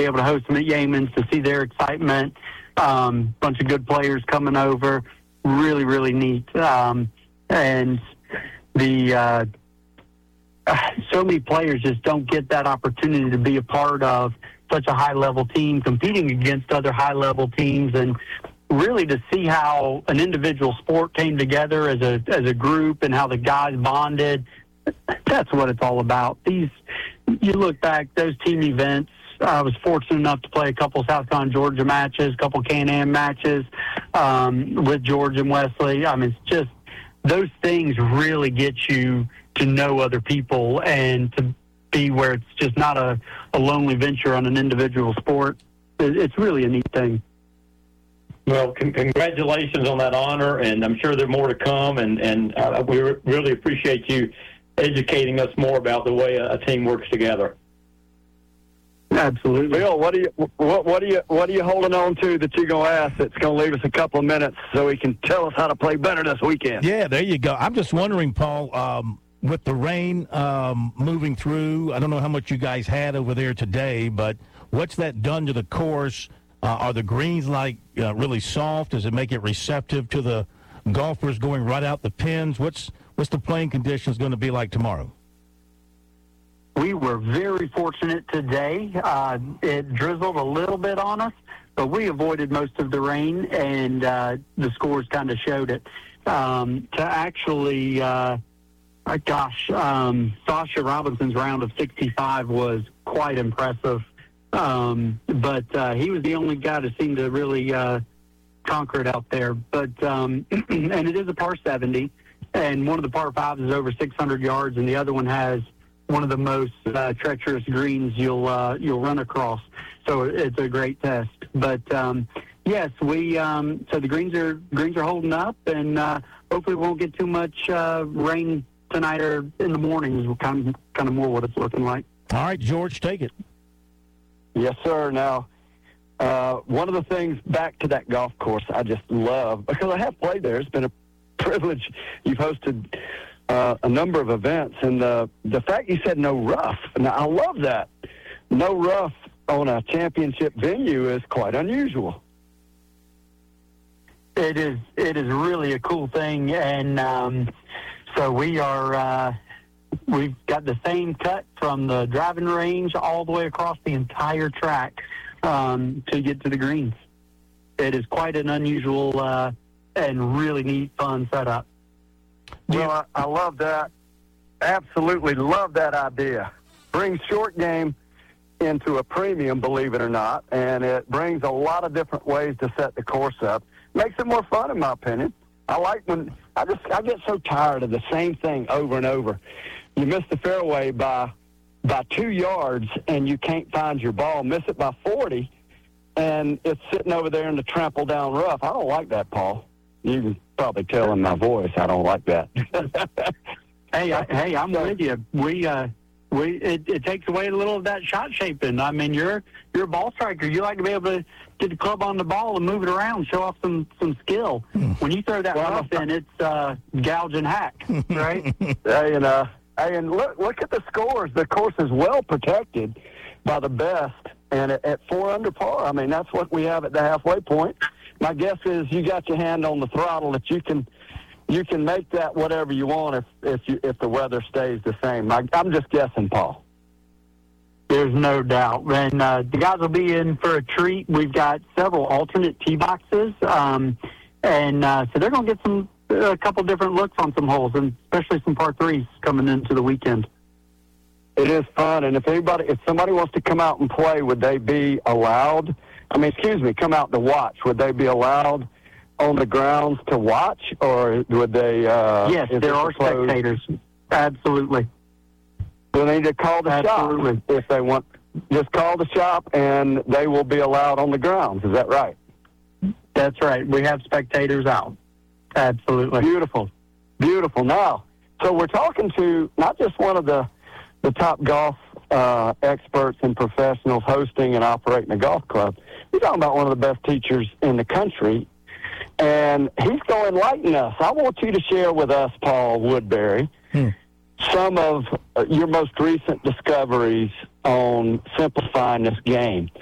be able to host them at Yeamans, to see their excitement, bunch of good players coming over, really, really neat. And the so many players just don't get that opportunity to be a part of such a high-level team, competing against other high-level teams, and really to see how an individual sport came together as a group and how the guys bonded. That's what it's all about. You look back, those team events, I was fortunate enough to play a couple South Carolina Georgia matches, a couple Can-Am matches with George and Wesley. I mean, it's just those things really get you to know other people and to be where it's just not a lonely venture on an individual sport. It's really a neat thing. Well, congratulations on that honor, and I'm sure there's more to come, and we really appreciate you educating us more about the way a team works together. Absolutely. Bill, what are you holding on to that you're going to ask that's going to leave us a couple of minutes so he can tell us how to play better this weekend? Yeah, there you go. I'm just wondering, Paul, with the rain moving through, I don't know how much you guys had over there today, but what's that done to the course? Are the greens really soft? Does it make it receptive to the golfers going right out the pins? What's the playing conditions going to be like tomorrow? We were very fortunate today. It drizzled a little bit on us, but we avoided most of the rain, and the scores kind of showed it. To actually, Sasha Robinson's round of 65 was quite impressive. But he was the only guy that seemed to really conquer it out there. But and it is a par 70, and one of the par 5s is over 600 yards, and the other one has one of the most treacherous greens you'll run across. So it's a great test. But yes, so the greens are holding up, and hopefully we won't get too much rain tonight or in the morning. Is kind of more what it's looking like. All right, George, take it. Yes, sir. Now, one of the things back to that golf course I just love, because I have played there. It's been a privilege. You've hosted a number of events, and the fact you said no rough. Now, I love that. No rough on a championship venue is quite unusual. It is really a cool thing, and so we've got the same cut from the driving range all the way across the entire track to get to the greens. It is quite an unusual and really neat, fun setup. Well, I love that. Absolutely love that idea. Brings short game into a premium, believe it or not, and it brings a lot of different ways to set the course up. Makes it more fun, in my opinion. I like when I get so tired of the same thing over and over. You miss the fairway by 2 yards, and you can't find your ball. Miss it by 40, and it's sitting over there in the trample down rough. I don't like that, Paul. You can probably tell in my voice I don't like that. Hey, I'm with you. It takes away a little of that shot shaping. I mean, you're a ball striker. You like to be able to get the club on the ball and move it around, show off some skill. When you throw that rough in, it's gouge and hack, right? And look at the scores. The course is well protected by the best, and at 4 under par. I mean, that's what we have at the halfway point. My guess is you got your hand on the throttle that you can make that whatever you want if the weather stays the same. I'm just guessing, Paul. There's no doubt. And the guys will be in for a treat. We've got several alternate tee boxes, and so they're going to get a couple different looks on some holes, and especially some par 3s coming into the weekend. It is fun, and if somebody wants to come out and play, would they be allowed? Come out to watch. Would they be allowed on the grounds to watch, or would they? Yes, there are spectators. Absolutely. They need to call the shop if they want. Just call the shop, and they will be allowed on the grounds. Is that right? That's right. We have spectators out. Absolutely. Beautiful. Now, so we're talking to not just one of the top golf experts and professionals hosting and operating a golf club. We're talking about one of the best teachers in the country, and he's going to enlighten us. I want you to share with us, Paul Woodbury, some of your most recent discoveries on simplifying this game.